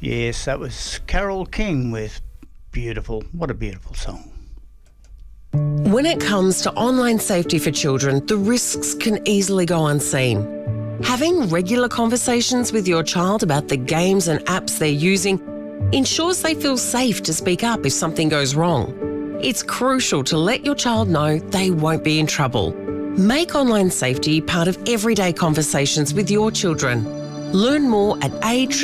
Yes, that was Carole King with Beautiful. What a beautiful song. When it comes to online safety for children, the risks can easily go unseen. Having regular conversations with your child about the games and apps they're using ensures they feel safe to speak up if something goes wrong. It's crucial to let your child know they won't be in trouble. Make online safety part of everyday conversations with your children. Learn more at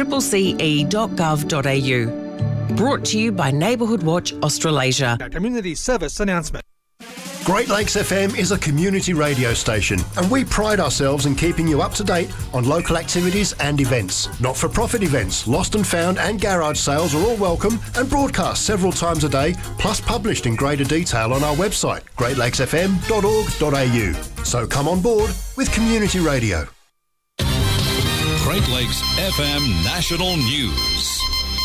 accce.gov.au. Brought to you by Neighbourhood Watch Australasia. A community service announcement. Great Lakes FM is a community radio station, and we pride ourselves in keeping you up to date on local activities and events. Not-for-profit events, lost and found and garage sales are all welcome and broadcast several times a day, plus published in greater detail on our website, greatlakesfm.org.au. So come on board with community radio. Great Lakes FM National News.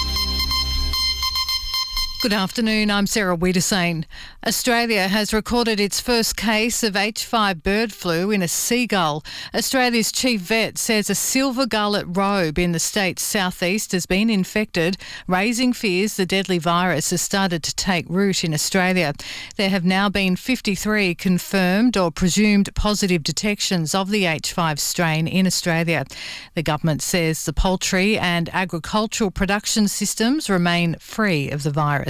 Good afternoon, I'm Sarah Wiedersane. Australia has recorded its first case of H5 bird flu in a seagull. Australia's chief vet says a silver gullet robe in the state's southeast has been infected, raising fears the deadly virus has started to take root in Australia. There have now been 53 confirmed or presumed positive detections of the H5 strain in Australia. The government says the poultry and agricultural production systems remain free of the virus.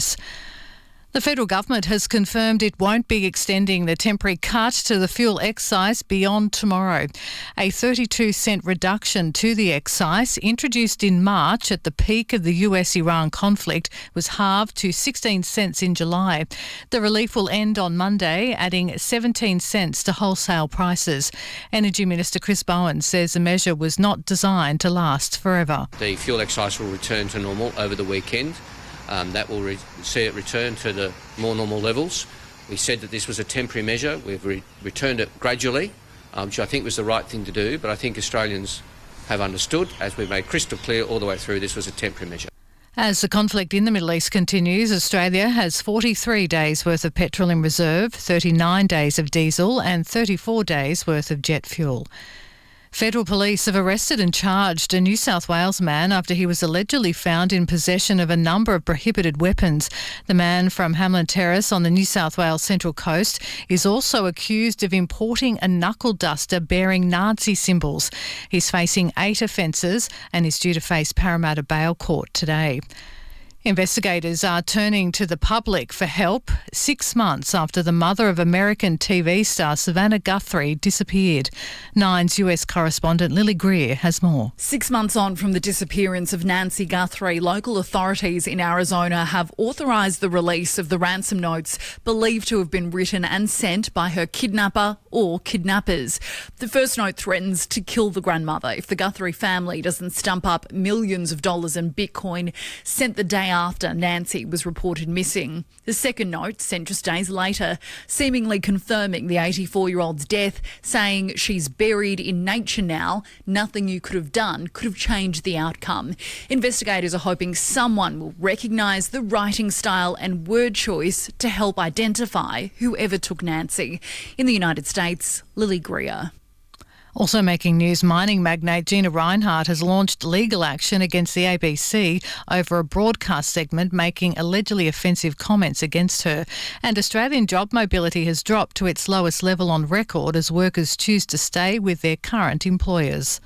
The federal government has confirmed it won't be extending the temporary cut to the fuel excise beyond tomorrow. A 32-cent reduction to the excise, introduced in March at the peak of the US-Iran conflict, was halved to 16 cents in July. The relief will end on Monday, adding 17 cents to wholesale prices. Energy Minister Chris Bowen says the measure was not designed to last forever. The fuel excise will return to normal over the weekend. That will see it return to the more normal levels. We said that this was a temporary measure. We've returned it gradually, which I think was the right thing to do, but I think Australians have understood, as we've made crystal clear all the way through, this was a temporary measure. As the conflict in the Middle East continues, Australia has 43 days' worth of petrol in reserve, 39 days of diesel and 34 days' worth of jet fuel. Federal police have arrested and charged a New South Wales man after he was allegedly found in possession of a number of prohibited weapons. The man from Hamlin Terrace on the New South Wales Central Coast is also accused of importing a knuckle duster bearing Nazi symbols. He's facing 8 offences and is due to face Parramatta Bail Court today. Investigators are turning to the public for help 6 months after the mother of American TV star Savannah Guthrie disappeared. Nine's US correspondent Lily Greer has more. 6 months on from the disappearance of Nancy Guthrie, local authorities in Arizona have authorised the release of the ransom notes believed to have been written and sent by her kidnapper or kidnappers. The first note threatens to kill the grandmother if the Guthrie family doesn't stump up millions of dollars in Bitcoin sent the day after Nancy was reported missing. The second note, sent just days later, seemingly confirming the 84-year-old's death, saying she's buried in nature now. Nothing you could have done could have changed the outcome. Investigators are hoping someone will recognise the writing style and word choice to help identify whoever took Nancy. In the United States, Lily Greer. Also making news, mining magnate Gina Rinehart has launched legal action against the ABC over a broadcast segment making allegedly offensive comments against her. And Australian job mobility has dropped to its lowest level on record as workers choose to stay with their current employers.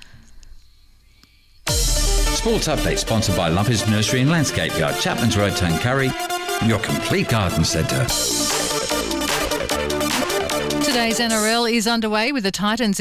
Sports Update sponsored by Lumpers Nursery and Landscape Yard, Chapman's Road, Tuncurry, your complete garden centre. Today's NRL is underway with the Titans